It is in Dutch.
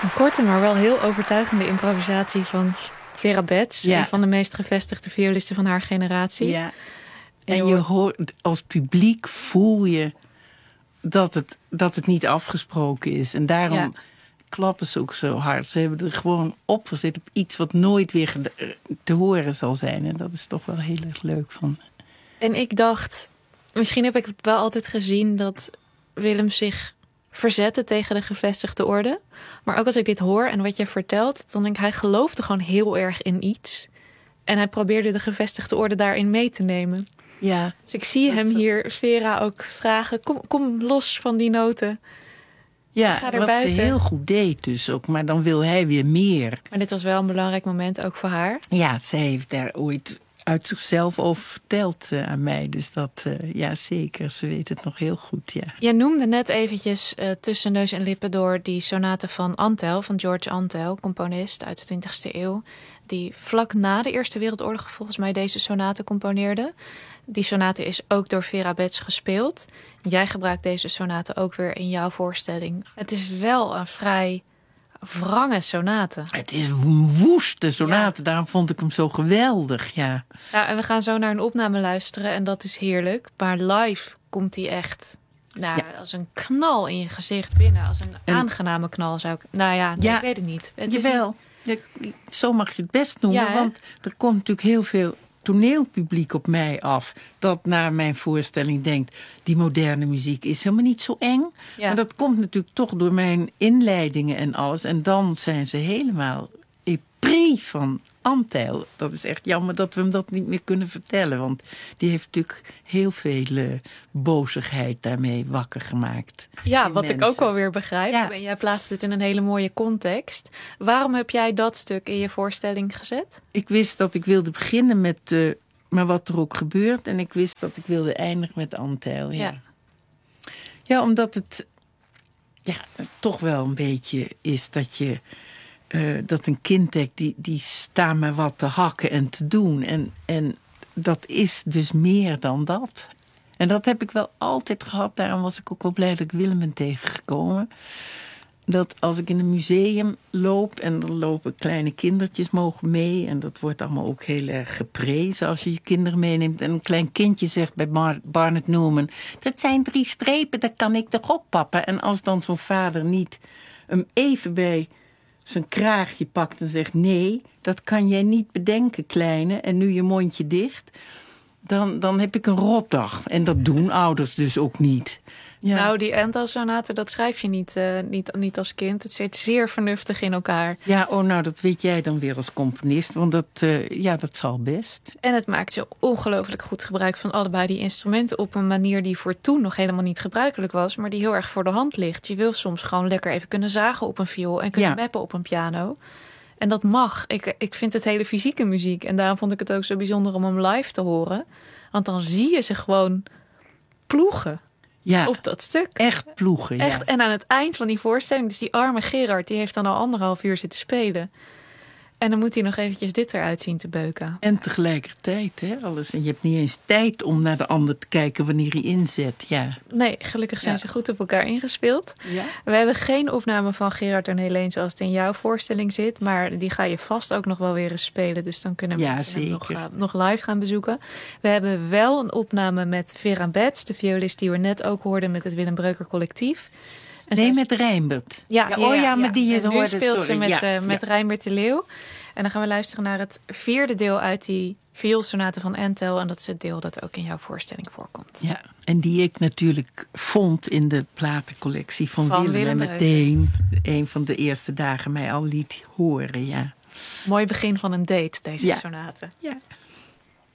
Een korte, maar wel heel overtuigende improvisatie van Vera Betts. Ja. Een van de meest gevestigde violisten van haar generatie. Ja. En je hoort, als publiek voel je dat het niet afgesproken is. En daarom klappen ze ook zo hard. Ze hebben er gewoon opgezet op iets wat nooit weer te horen zal zijn. En dat is toch wel heel erg leuk van. En ik dacht, misschien heb ik het wel altijd gezien dat Willem zich verzette tegen de gevestigde orde. Maar ook als ik dit hoor en wat je vertelt, dan denk ik, hij geloofde gewoon heel erg in iets. En hij probeerde de gevestigde orde daarin mee te nemen. Ja. Dus ik zie hem hier, Vera, ook vragen, kom los van die noten. Ja, wat buiten. ze heel goed deed dus ook. Maar dan wil hij weer meer. Maar dit was wel een belangrijk moment ook voor haar. Ja, zij heeft daar ooit uit zichzelf over verteld aan mij. Dus dat, ja zeker, ze weet het nog heel goed, ja. Jij noemde net eventjes tussen neus en lippen door die sonate van Antel, van George Antel, componist uit de 20e eeuw. Die vlak na de Eerste Wereldoorlog volgens mij deze sonate componeerde. Die sonate is ook door Vera Betts gespeeld. Jij gebruikt deze sonate ook weer in jouw voorstelling. Het is wel een vrij wrange sonate. Het is een woeste sonate, daarom vond ik hem zo geweldig, ja. Ja, en we gaan zo naar een opname luisteren en dat is heerlijk. Maar live komt hij echt als een knal in je gezicht binnen. Als een aangename knal zou ik... ik weet het niet. Jawel, zo mag je het best noemen, want er komt natuurlijk heel veel toneelpubliek op mij af dat naar mijn voorstelling denkt, die moderne muziek is helemaal niet zo eng. Ja. Maar dat komt natuurlijk toch door mijn inleidingen en alles. En dan zijn ze helemaal épris van Antel. Dat is echt jammer dat we hem dat niet meer kunnen vertellen. Want die heeft natuurlijk heel veel bozigheid daarmee wakker gemaakt. Ja, wat ik ook wel weer begrijp. Ja. En jij plaatst het in een hele mooie context. Waarom heb jij dat stuk in je voorstelling gezet? Ik wist dat ik wilde beginnen met maar wat er ook gebeurt. En ik wist dat ik wilde eindigen met Antel. Ja, omdat het toch wel een beetje is dat je dat een kind denkt, die staan maar wat te hakken en te doen. En dat is dus meer dan dat. En dat heb ik wel altijd gehad. Daarom was ik ook wel blij dat ik Willem ben tegengekomen. Dat als ik in een museum loop en dan lopen kleine kindertjes mogen mee. En dat wordt allemaal ook heel erg geprezen als je je kinderen meeneemt. En een klein kindje zegt bij Barnett Newman, dat zijn 3 strepen, dat kan ik toch op, papa. En als dan zo'n vader niet hem even bij zijn kraagje pakt en zegt, nee, dat kan jij niet bedenken, kleine. En nu je mondje dicht. Dan heb ik een rotdag. En dat doen ouders dus ook niet. Ja. Nou, die Antel-sonate, dat schrijf je niet als kind. Het zit zeer vernuftig in elkaar. Ja, dat weet jij dan weer als componist. Want dat zal best. En het maakt je ongelooflijk goed gebruik van allebei die instrumenten op een manier die voor toen nog helemaal niet gebruikelijk was, maar die heel erg voor de hand ligt. Je wil soms gewoon lekker even kunnen zagen op een viool en kunnen meppen op een piano. En dat mag. Ik vind het hele fysieke muziek. En daarom vond ik het ook zo bijzonder om hem live te horen. Want dan zie je ze gewoon ploegen. Ja, op dat stuk. Echt ploegen, echt. En aan het eind van die voorstelling, dus die arme Gerard, die heeft dan al 1,5 uur zitten spelen. En dan moet hij nog eventjes dit eruit zien te beuken. En tegelijkertijd, alles. En je hebt niet eens tijd om naar de ander te kijken wanneer hij inzet, ja. Nee, gelukkig zijn ze goed op elkaar ingespeeld. Ja. We hebben geen opname van Gerard en Helene zoals het in jouw voorstelling zit. Maar die ga je vast ook nog wel weer eens spelen. Dus dan kunnen mensen hem nog live gaan bezoeken. We hebben wel een opname met Vera Betts, de violist die we net ook hoorden met het Willem Breuker collectief. Nee, met Rijnbert. Maar die je hoorde. Nu speelt ze met Rijnbert de Leeuw. En dan gaan we luisteren naar het 4e deel uit die vioolsonate van Antel. En dat is het deel dat ook in jouw voorstelling voorkomt. Ja, en die ik natuurlijk vond in de platencollectie van Willem. En meteen een van de eerste dagen mij al liet horen, ja. Mooi begin van een date, deze sonate. Ja.